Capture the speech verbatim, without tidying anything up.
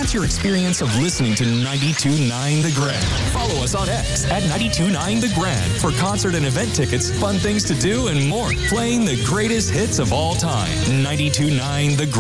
Enhance your experience of listening to ninety-two point nine The Grand. Follow us on X at ninety-two point nine The Grand for concert and event tickets, fun things to do, and more. Playing the greatest hits of all time. ninety-two point nine The Grand.